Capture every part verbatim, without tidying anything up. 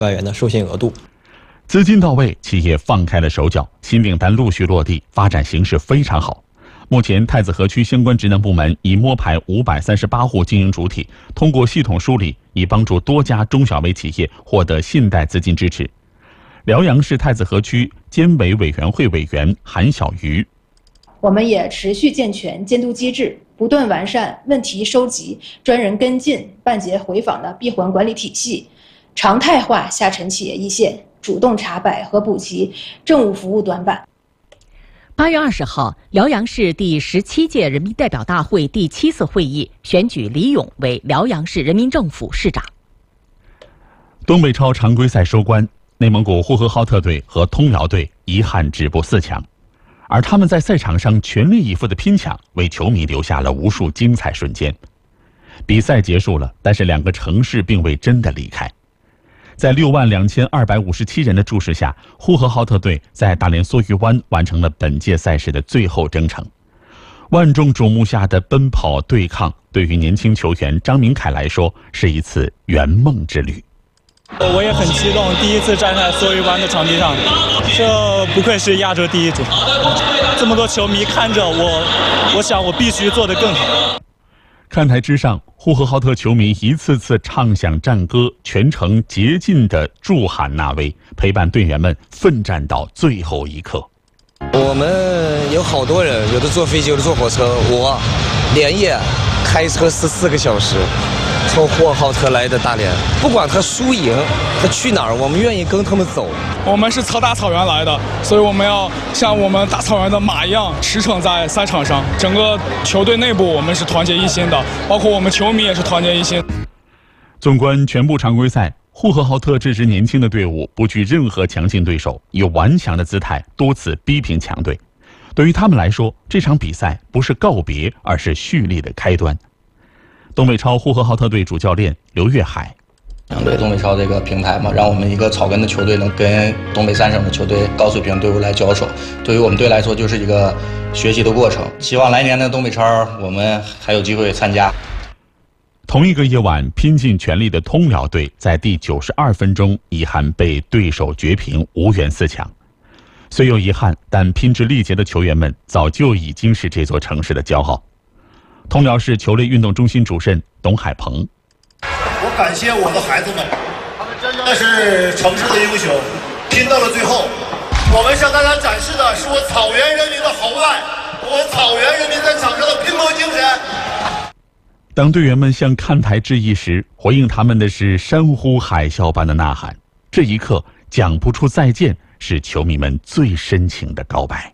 万元的授信额度。 资金到位，企业放开了手脚，新订单陆续落地，发展形势非常好。目前，太子河区相关职能部门已摸排五百三十八户经营主体，通过系统梳理，已帮助多家中小微企业获得信贷资金支持。辽阳市太子河区监委委员会委员韩小瑜： 我们也持续健全监督机制，不断完善问题收集、专人跟进、办结回访的闭环管理体系，常态化下沉企业一线，主动查摆和补齐政务服务短板。 八月二十号，辽阳市第十七届人民代表大会第七次会议选举李勇为辽阳市人民政府市长。 东北超常规赛收官，内蒙古呼和浩特队和通辽队遗憾止步四强，而他们在赛场上全力以赴的拼抢，为球迷留下了无数精彩瞬间。比赛结束了，但是两个城市并未真的离开。在六万两千二百五十七人的注视下，呼和浩特队在大连梭鱼湾完成了本届赛事的最后征程。万众瞩目下的奔跑对抗，对于年轻球员张明凯来说，是一次圆梦之旅。 我也很激动，第一次站在梭鱼湾的场地上，这不愧是亚洲第一组。这么多球迷看着我，我想我必须做得更好。 看台之上，呼和浩特球迷一次次唱响战歌，全程竭尽地助喊纳威，陪伴队员们奋战到最后一刻。 我们有好多人，有的坐飞机，有的坐火车，我连夜开车十四个小时，从呼和浩特来的大连。不管他输赢，他去哪儿，我们愿意跟他们走。 我们是从大草原来的，所以我们要像我们大草原的马一样驰骋在赛场上。整个球队内部我们是团结一心的，包括我们球迷也是团结一心。 纵观全部常规赛，呼和浩特这支年轻的队伍不惧任何强劲对手，以顽强的姿态多次逼平强队。对于他们来说，这场比赛不是告别，而是蓄力的开端。东北超呼和浩特队主教练刘岳海： 对东北超这个平台嘛，让我们一个草根的球队能跟东北三省的球队高水平队伍来交手，对于我们队来说就是一个学习的过程。希望来年的东北超我们还有机会参加。 同一个夜晚，拼尽全力的通辽队在第九十二分钟遗憾被对手绝平，无缘四强。虽有遗憾，但拼至力竭的球员们早就已经是这座城市的骄傲。通辽市球类运动中心主任董海鹏： 我感谢我的孩子们，那是城市的英雄，拼到了最后。我们向大家展示的是我草原人民的豪迈，我草原人民在场上的拼搏精神。 当队员们向看台致意时，回应他们的是山呼海啸般的呐喊。这一刻，讲不出再见，是球迷们最深情的告白。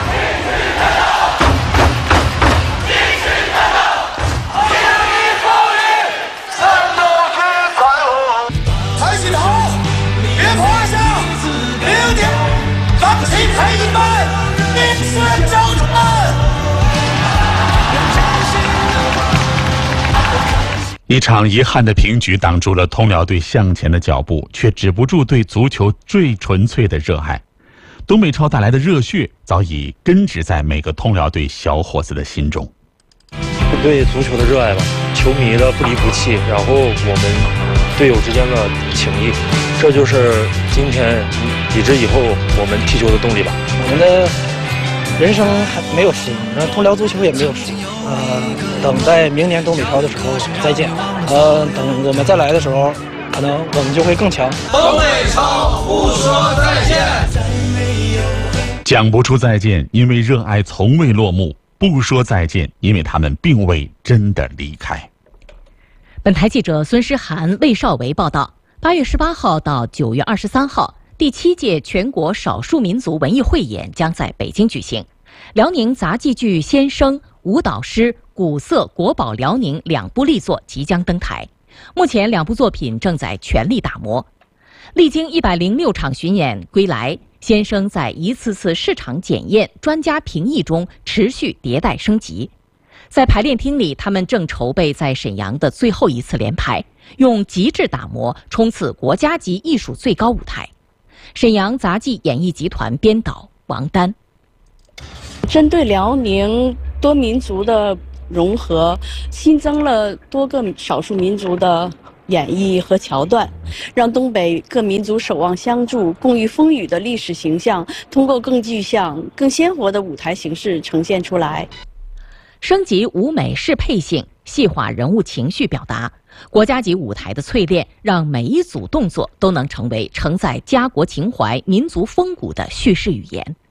一场遗憾的平局挡住了通辽队向前的脚步，却止不住对足球最纯粹的热爱。东北超带来的热血早已根植在每个通辽队小伙子的心中。 对足球的热爱吧，球迷的不离不弃，然后我们队友之间的情谊，这就是今天以至以后我们踢球的动力吧。 我们的人生还没有输，然后通辽足球也没有输。呃，等待明年东北超的时候再见。呃，等我们再来的时候，可能我们就会更强。 东北超不说再见， 讲不出再见，因为热爱从未落幕；不说再见，因为他们并未真的离开。 本台记者孙诗涵、魏少维报道：八月十八号到九月二十三号，第七届全国少数民族文艺汇演将在北京举行。辽宁杂技剧先生、舞蹈师、古色国宝辽宁两部力作即将登台，目前两部作品正在全力打磨。历经一百零六场巡演归来，先生在一次次市场检验、专家评议中持续迭代升级。在排练厅里，他们正筹备在沈阳的最后一次联排，用极致打磨冲刺国家级艺术最高舞台。沈阳杂技演艺集团编导王丹： 针对辽宁多民族的融合，新增了多个少数民族的演绎和桥段，让东北各民族守望相助、共御风雨的历史形象，通过更具象、更鲜活的舞台形式呈现出来。 升级舞美适配性，细化人物情绪表达，国家级舞台的淬炼，让每一组动作都能成为承载家国情怀、民族风骨的叙事语言。